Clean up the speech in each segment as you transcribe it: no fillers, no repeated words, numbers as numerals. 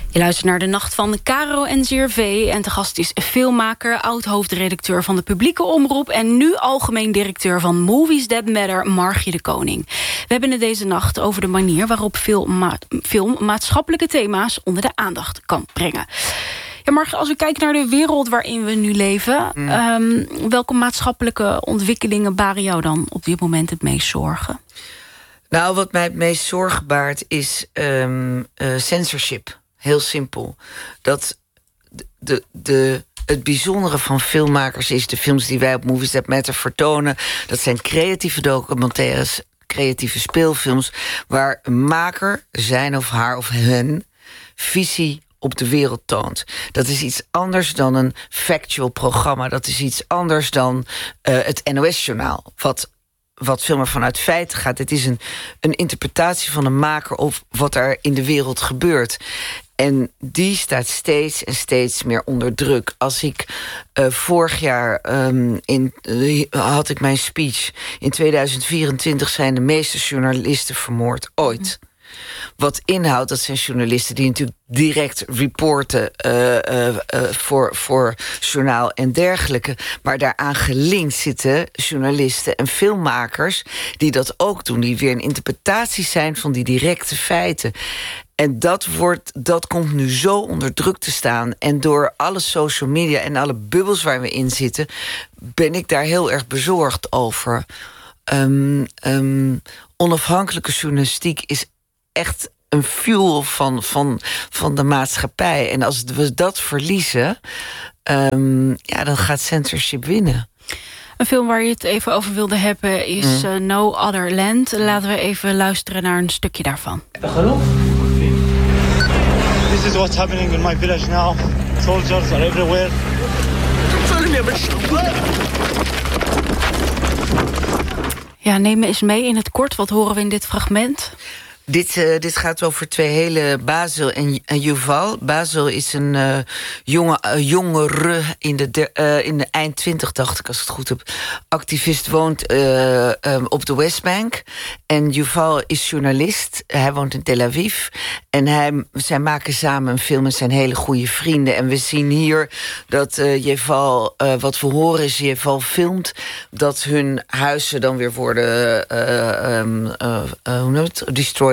Je luistert naar De Nacht van Caro en CRV. En te gast is filmmaker, oud-hoofdredacteur van de publieke omroep... en nu algemeen directeur van Movies That Matter, Margie de Koning. We hebben het deze nacht over de manier waarop film maatschappelijke thema's onder de aandacht kan brengen. Ja, Margie, als we kijken naar de wereld waarin we nu leven... welke maatschappelijke ontwikkelingen baren jou dan op dit moment het meest zorgen? Nou, wat mij het meest zorgen baart is censorship. Heel simpel. Dat het bijzondere van filmmakers is... de films die wij op Movies That Matter vertonen... dat zijn creatieve documentaires, creatieve speelfilms... waar een maker zijn of haar of hen visie op de wereld toont. Dat is iets anders dan een factual programma. Dat is iets anders dan het NOS-journaal... wat veel meer vanuit feiten gaat. Het is een interpretatie van een maker op wat er in de wereld gebeurt. En die staat steeds en steeds meer onder druk. Als ik vorig jaar had ik mijn speech... in 2024 zijn de meeste journalisten vermoord ooit. Wat inhoudt, dat zijn journalisten die natuurlijk direct reporten voor journaal en dergelijke. Maar daaraan gelinkt zitten journalisten en filmmakers die dat ook doen. Die weer een interpretatie zijn van die directe feiten. En dat komt nu zo onder druk te staan. En door alle social media en alle bubbels waar we in zitten... ben ik daar heel erg bezorgd over. Onafhankelijke journalistiek is echt een fuel van de maatschappij. En als we dat verliezen, dan gaat censorship winnen. Een film waar je het even over wilde hebben is No Other Land. Laten we even luisteren naar een stukje daarvan. This is what's happening in my village now. Soldiers are everywhere. Ja, neem me eens mee in het kort. Wat horen we in dit fragment? Dit gaat over twee hele, Basil en Yuval. Basil is een jongere in de eind 20, dacht ik, als ik het goed heb. Activist, woont op de Westbank. En Yuval is journalist. Hij woont in Tel Aviv. En zij maken samen een film en zijn hele goede vrienden. En we zien hier dat Yuval, wat we horen is, Yuval filmt dat hun huizen dan weer worden hoe noem het? Destroyed.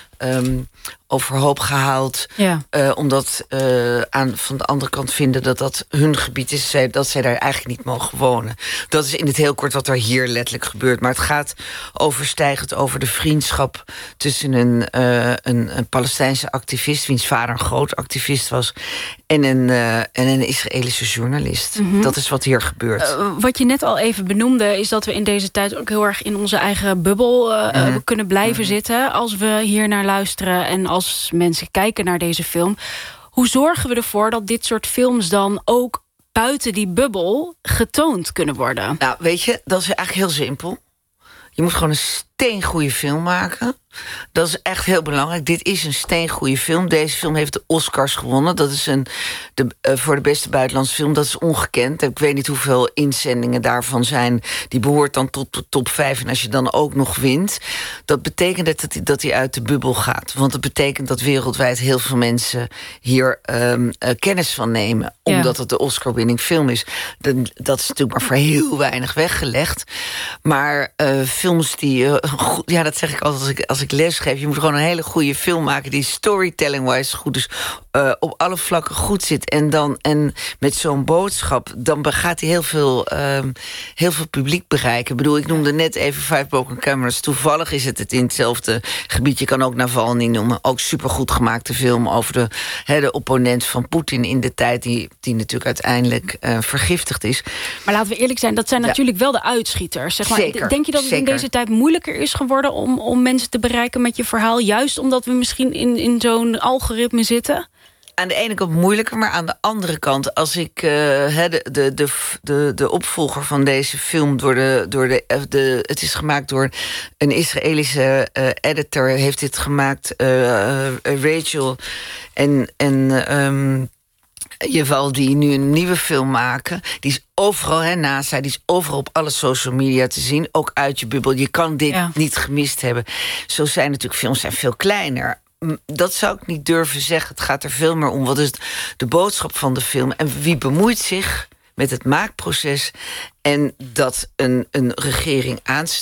Overhoop gehaald. Ja. Omdat van de andere kant vinden dat hun gebied is, dat zij daar eigenlijk niet mogen wonen. Dat is in het heel kort wat er hier letterlijk gebeurt. Maar het gaat overstijgend over de vriendschap tussen een Palestijnse activist, wiens vader een groot activist was, en een Israëlische journalist. Mm-hmm. Dat is wat hier gebeurt. Wat je net al even benoemde, is dat we in deze tijd ook heel erg in onze eigen bubbel kunnen blijven zitten. Als we hier naar luisteren en als mensen kijken naar deze film. Hoe zorgen we ervoor dat dit soort films dan ook buiten die bubbel getoond kunnen worden? Nou, weet je, dat is eigenlijk heel simpel. Je moet gewoon een steengoede film maken. Dat is echt heel belangrijk. Dit is een steengoede film. Deze film heeft de Oscars gewonnen. Dat is voor de beste buitenlandse film. Dat is ongekend. Ik weet niet hoeveel inzendingen daarvan zijn. Die behoort dan tot de top 5. En als je dan ook nog wint, dat betekent dat hij uit de bubbel gaat. Want dat betekent dat wereldwijd heel veel mensen hier kennis van nemen. Omdat het de Oscar-winning film is. Dat is natuurlijk maar voor heel weinig weggelegd. Maar films die... ja, dat zeg ik altijd als ik lesgeef. Je moet gewoon een hele goede film maken die storytelling-wise goed is, op alle vlakken goed zit. En met zo'n boodschap, dan gaat hij heel veel publiek bereiken. Ik bedoel, ik noemde net even Five Broken Cameras. Toevallig is het in hetzelfde gebied. Je kan ook Navalny noemen. Ook supergoed gemaakte film over de opponent van Poetin in de tijd, die natuurlijk uiteindelijk vergiftigd is. Maar laten we eerlijk zijn, dat zijn natuurlijk wel de uitschieters. Zeg maar. Zeker, denk je dat het in deze tijd moeilijker is geworden om mensen te bereiken met je verhaal, juist omdat we misschien in zo'n algoritme zitten? Aan de ene kant moeilijker, maar aan de andere kant, als ik de opvolger van deze film het is gemaakt door een Israëlische editor, heeft dit gemaakt, Rachel en Yuval, die nu een nieuwe film maken. Die is overal, NASA, die is overal op alle social media te zien. Ook uit je bubbel. Je kan dit niet gemist hebben. Zo zijn natuurlijk films veel kleiner. dat zou ik niet durven zeggen. Het gaat er veel meer om. Wat is de boodschap van de film? En wie bemoeit zich met het maakproces? En dat een regering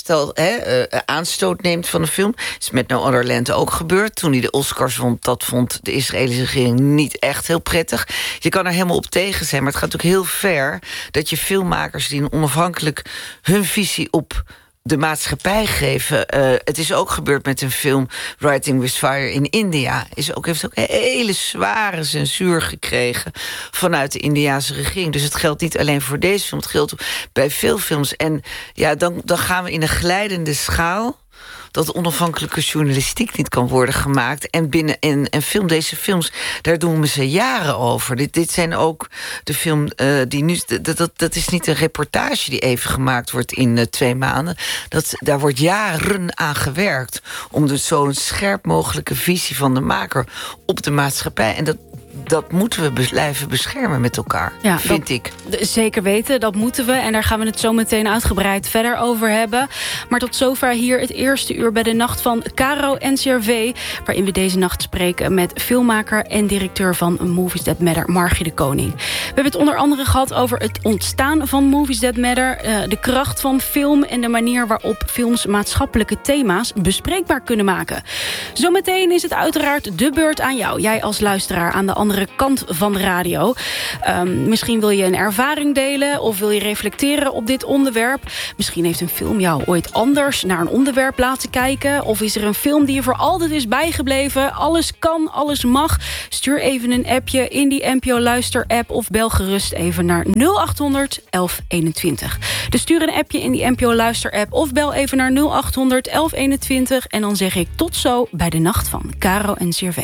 aanstoot neemt van een film. Is met No Other Land ook gebeurd. Toen hij de Oscars won, dat vond de Israëlische regering niet echt heel prettig. Je kan er helemaal op tegen zijn, maar het gaat ook heel ver dat je filmmakers die onafhankelijk hun visie op de maatschappij geven. Het is ook gebeurd met een film, Writing with Fire in India. Heeft ook een hele zware censuur gekregen vanuit de Indiase regering. Dus het geldt niet alleen voor deze film, het geldt bij veel films. En ja, dan gaan we in een glijdende schaal dat onafhankelijke journalistiek niet kan worden gemaakt. En binnen film, deze films, daar doen we ze jaren over. Dit zijn ook de film die nu... Dat is niet een reportage die even gemaakt wordt in 2 maanden. Daar wordt jaren aan gewerkt om dus zo'n scherp mogelijke visie van de maker op de maatschappij. En dat moeten we blijven beschermen met elkaar, vind ik. Zeker weten, dat moeten we. En daar gaan we het zo meteen uitgebreid verder over hebben. Maar tot zover hier het eerste uur bij de Nacht van Caro NCRV... waarin we deze nacht spreken met filmmaker en directeur van Movies That Matter, Margie de Koning. We hebben het onder andere gehad over het ontstaan van Movies That Matter... de kracht van film en de manier waarop films maatschappelijke thema's bespreekbaar kunnen maken. Zometeen is het uiteraard de beurt aan jou. Jij als luisteraar aan de andere kant van de radio. Misschien wil je een ervaring delen of wil je reflecteren op dit onderwerp. Misschien heeft een film jou ooit anders naar een onderwerp laten kijken. Of is er een film die je voor altijd is bijgebleven. Alles kan, alles mag. Stuur even een appje in die NPO Luister app of bel gerust even naar 0800 1121. Dus stuur een appje in die NPO Luister app of bel even naar 0800 1121 en dan zeg ik tot zo bij de Nacht van Caro NCRV.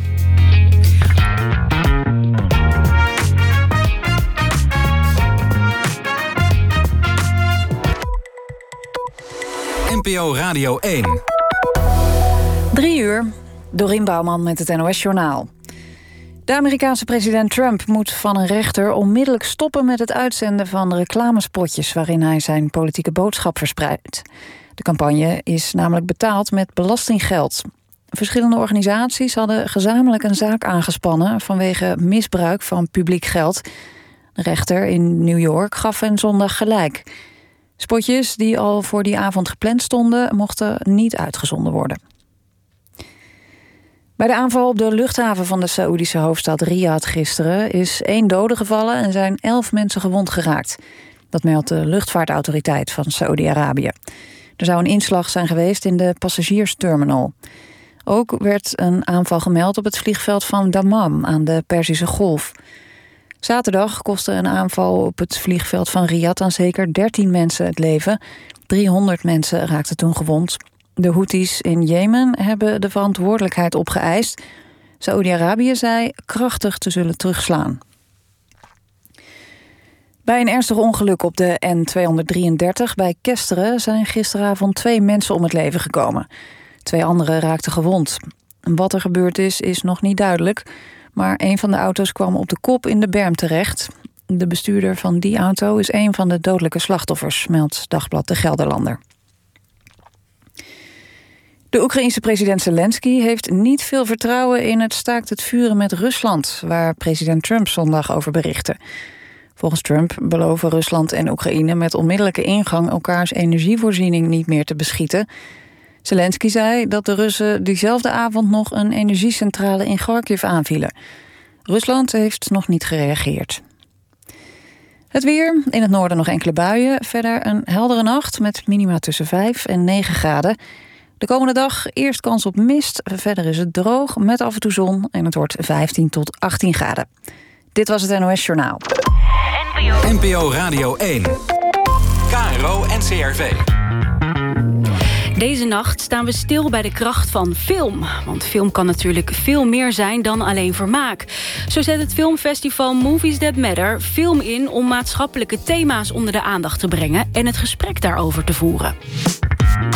NPO Radio 1. 3 uur, Dorien Bouwman met het NOS-journaal. De Amerikaanse president Trump moet van een rechter onmiddellijk stoppen met het uitzenden van reclamespotjes waarin hij zijn politieke boodschap verspreidt. De campagne is namelijk betaald met belastinggeld. Verschillende organisaties hadden gezamenlijk een zaak aangespannen vanwege misbruik van publiek geld. De rechter in New York gaf hen zondag gelijk. Spotjes die al voor die avond gepland stonden, mochten niet uitgezonden worden. Bij de aanval op de luchthaven van de Saoedische hoofdstad Riyadh gisteren is 1 dode gevallen en zijn 11 mensen gewond geraakt. Dat meldt de luchtvaartautoriteit van Saoedi-Arabië. Er zou een inslag zijn geweest in de passagiersterminal. Ook werd een aanval gemeld op het vliegveld van Dammam aan de Perzische Golf. Zaterdag kostte een aanval op het vliegveld van Riyadh aan zeker 13 mensen het leven. 300 mensen raakten toen gewond. De Houthis in Jemen hebben de verantwoordelijkheid opgeëist. Saoedi-Arabië zei krachtig te zullen terugslaan. Bij een ernstig ongeluk op de N233 bij Kesteren zijn gisteravond 2 mensen om het leven gekomen. 2 anderen raakten gewond. Wat er gebeurd is nog niet duidelijk. Maar een van de auto's kwam op de kop in de berm terecht. De bestuurder van die auto is een van de dodelijke slachtoffers, meldt Dagblad De Gelderlander. De Oekraïense president Zelensky heeft niet veel vertrouwen in het staakt het vuren met Rusland, waar president Trump zondag over berichtte. Volgens Trump beloven Rusland en Oekraïne met onmiddellijke ingang elkaars energievoorziening niet meer te beschieten. Zelensky zei dat de Russen diezelfde avond nog een energiecentrale in Kharkiv aanvielen. Rusland heeft nog niet gereageerd. Het weer, in het noorden nog enkele buien. Verder een heldere nacht met minima tussen 5 en 9 graden. De komende dag eerst kans op mist. Verder is het droog met af en toe zon en het wordt 15 tot 18 graden. Dit was het NOS Journaal. NPO Radio 1. KRO NCRV. Deze nacht staan we stil bij de kracht van film. Want film kan natuurlijk veel meer zijn dan alleen vermaak. Zo zet het filmfestival Movies That Matter film in om maatschappelijke thema's onder de aandacht te brengen en het gesprek daarover te voeren.